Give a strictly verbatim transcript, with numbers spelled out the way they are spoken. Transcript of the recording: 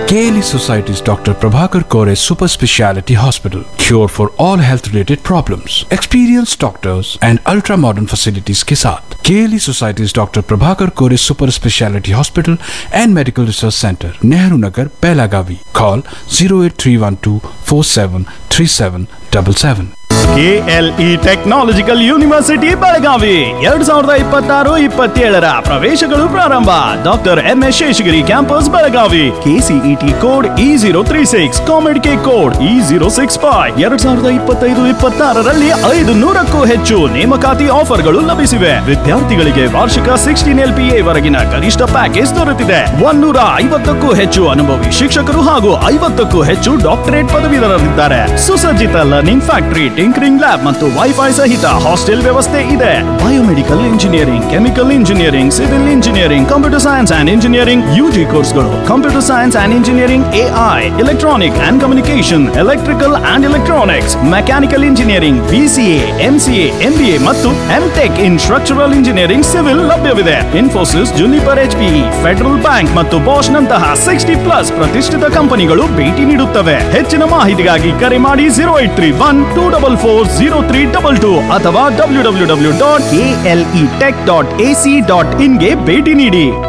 K L E Society's Doctor Prabhakar Kore Super Speciality Hospital. Cure for all health-related problems. Experienced doctors and ultra-modern facilities के साथ K L E Society's Doctor Prabhakar Kore Super Speciality Hospital and Medical Research Center, Nehru Nagar, Pelagavi. Call zero eight three one two four seven three seven seven seven. KLE technological university Belagavi ಎರಡ್ ಸಾವಿರದ ಇಪ್ಪತ್ತಾರು ಇಪ್ಪತ್ತೇಳರ ಪ್ರವೇಶಗಳು ಪ್ರಾರಂಭ. Doctor M S Sheshagiri campus Belagavi. KCET code E zero three six, ಕಾಮೆಡ್ K code E zero six five. ಎರಡ್ ಸಾವಿರದ ಇಪ್ಪತ್ತೈದು ಇಪ್ಪತ್ತಾರರಲ್ಲಿ ಐದು ನೂರಕ್ಕೂ ಹೆಚ್ಚು ನೇಮಕಾತಿ ಆಫರ್ಗಳು ಲಭಿಸಿವೆ. ವಿದ್ಯಾರ್ಥಿಗಳಿಗೆ ವಾರ್ಷಿಕ ಸಿಕ್ಸ್ಟೀನ್ ಎಲ್ ಪಿ ಎ ವರೆಗಿನ ಗರಿಷ್ಠ ಪ್ಯಾಕೇಜ್ ದೊರೆತಿದೆ. ಒನ್ನೂರ ಐವತ್ತಕ್ಕೂ ಹೆಚ್ಚು ಅನುಭವಿ ಶಿಕ್ಷಕರು ಹಾಗೂ ಐವತ್ತಕ್ಕೂ ಹೆಚ್ಚು ಡಾಕ್ಟರೇಟ್ ಪದವೀಧರರಿದ್ದಾರೆ. ಸುಸಜ್ಜಿತ ಲರ್ನಿಂಗ್ ಫ್ಯಾಕ್ಟರಿ, ಟಿಂಕರಿಂಗ್ ಲ್ಯಾಬ್ ಮತ್ತು ವೈಫೈ ಸಹಿತ ಹಾಸ್ಟೆಲ್ ವ್ಯವಸ್ಥೆ ಇದೆ. Biomedical engineering, chemical engineering, civil engineering, computer science and engineering UG ಕೋರ್ಸ್ಗಳು, computer science and engineering AI, electronic and communication, electrical and electronics, mechanical engineering, BCA, MCA, MBA ಮತ್ತು MTech ಇನ್ structural engineering civil ಲಭ್ಯವಿದೆ. Infosys, juniper, HPE, federal bank ಮತ್ತು Bosch ನಂತಹ sixty plus ಪ್ರತಿಷ್ಠಿತ ಕಂಪನಿಗಳು ಭೇಟಿ ನೀಡುತ್ತವೆ. ಹೆಚ್ಚಿನ ಮಾಹಿತಿಗಾಗಿ ಕರೆ ಮಾಡಿ zero eight three one two double four zero three double two ಅಥವಾ W W W dot K L E tech dot A C dot in ಗೆ ಭೇಟಿ ನೀಡಿ.